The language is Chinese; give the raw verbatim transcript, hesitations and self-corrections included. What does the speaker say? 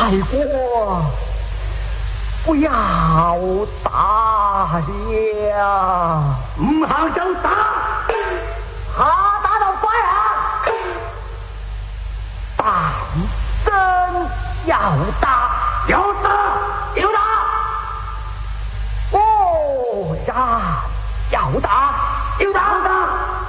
大哥，不要打了， 唔行就打， 下打就快啊！当真要打， 要打， 要打，果然要打， 要打，